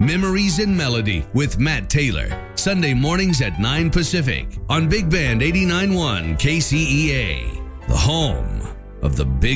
Memories and Melody with Matt Taylor. Sunday mornings at 9 Pacific on Big Band 89.1 KCEA, the home of the Big